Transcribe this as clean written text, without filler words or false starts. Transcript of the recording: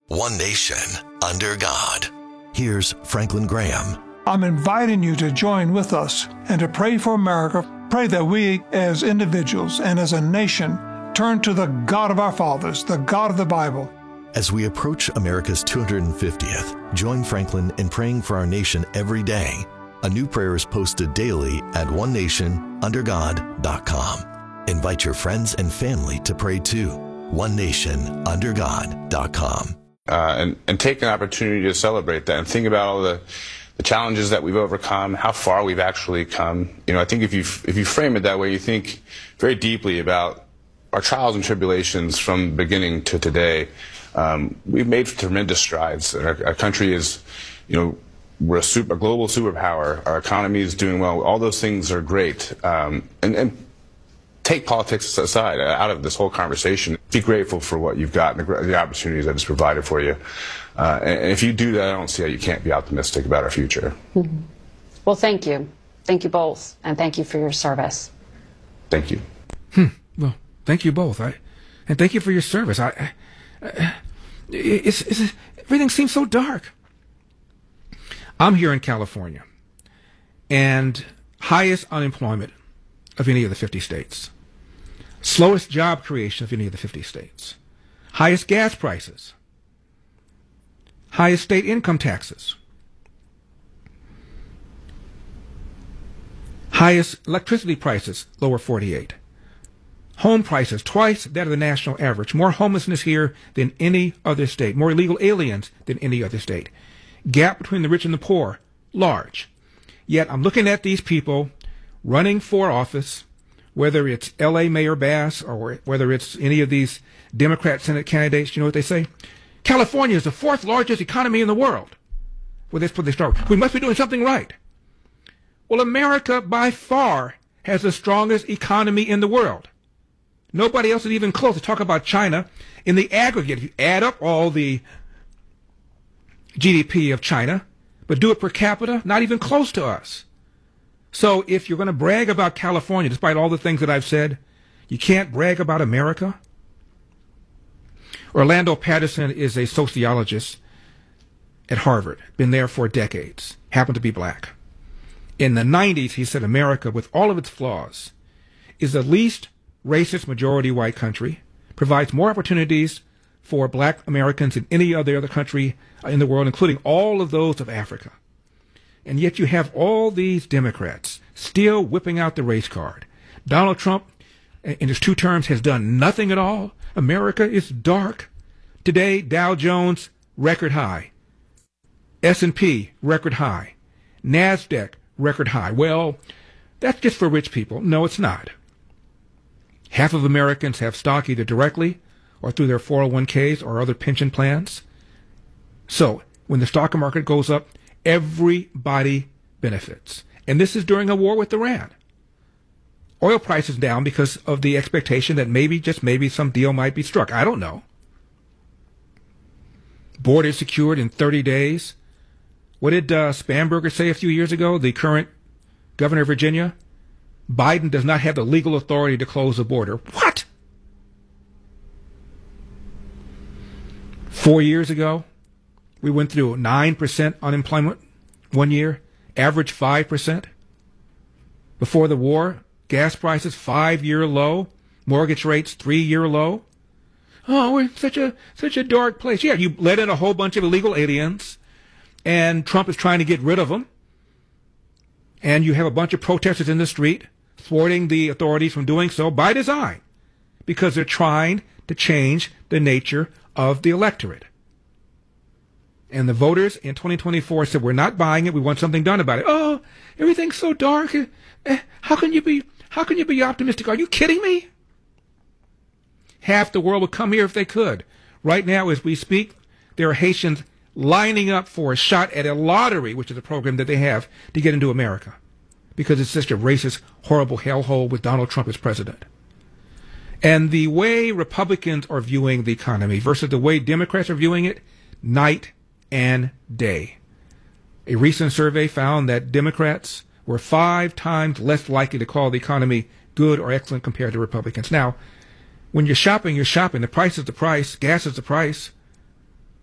One nation, under God. Here's Franklin Graham. I'm inviting you to join with us and to pray for America. Pray that we as individuals and as a nation turn to the God of our fathers, the God of the Bible. As we approach America's 250th, join Franklin in praying for our nation every day. A new prayer is posted daily at onenationundergod.com. Invite your friends and family to pray too. onenationundergod.com. And take an opportunity to celebrate that and think about all the challenges that we've overcome, how far we've actually come. I think if you frame it that way, you think very deeply about our trials and tribulations from the beginning to today. We've made tremendous strides. Our country is, we're a global superpower. Our economy is doing well. All those things are great. And take politics aside, out of this whole conversation. Be grateful for what you've got and the opportunities that it's provided for you. And if you do that, I don't see how you can't be optimistic about our future. Mm-hmm. Well, thank you. Thank you both. And thank you for your service. Thank you. Well, thank you both. And thank you for your service. Everything seems so dark. I'm here in California, and highest unemployment of any of the 50 states. Slowest job creation of any of the 50 states. Highest gas prices. Highest state income taxes. Highest electricity prices, lower 48. Home prices, twice that of the national average. More homelessness here than any other state. More illegal aliens than any other state. Gap between the rich and the poor, large. Yet I'm looking at these people running for office, whether it's L.A. Mayor Bass or whether it's any of these Democrat Senate candidates. You know what they say? California is the fourth largest economy in the world. Well, that's where they start. We must be doing something right. Well, America by far has the strongest economy in the world. Nobody else is even close. To talk about China in the aggregate. If you add up all the GDP of China, but do it per capita, not even close to us. So if you're going to brag about California, despite all the things that I've said, you can't brag about America. Orlando Patterson is a sociologist at Harvard, been there for decades, happened to be black. In the 90s, he said America, with all of its flaws, is the least racist majority white country, provides more opportunities for black Americans than any other country in the world, including all of those of Africa. And yet you have all these Democrats still whipping out the race card. Donald Trump, in his 2 terms, has done nothing at all. America is dark. Today, Dow Jones, record high. S&P, record high. NASDAQ, record high. Well, that's just for rich people. No, it's not. Half of Americans have stock either directly or through their 401ks or other pension plans. So, when the stock market goes up, everybody benefits. And this is during a war with Iran. Oil prices down because of the expectation that maybe, just maybe, some deal might be struck. I don't know. Border secured in 30 days. What did Spanberger say a few years ago, the current governor of Virginia? Biden does not have the legal authority to close the border. What? 4 years ago, we went through 9% unemployment 1 year, average 5%. Before the war, gas prices 5-year low, mortgage rates 3-year low. Oh, we're such a dark place. Yeah, you let in a whole bunch of illegal aliens, and Trump is trying to get rid of them. And you have a bunch of protesters in the street thwarting the authorities from doing so by design, because they're trying to change the nature of the electorate. And the voters in 2024 said, we're not buying it. We want something done about it. Oh, everything's so dark. How can you be optimistic? Are you kidding me? Half the world would come here if they could. Right now, as we speak, there are Haitians lining up for a shot at a lottery, which is a program that they have to get into America, because it's such a racist, horrible hellhole with Donald Trump as president. And the way Republicans are viewing the economy versus the way Democrats are viewing it, night and day. A recent survey found that Democrats were 5 times less likely to call the economy good or excellent compared to Republicans. Now, when you're shopping, the price is the price, gas is the price.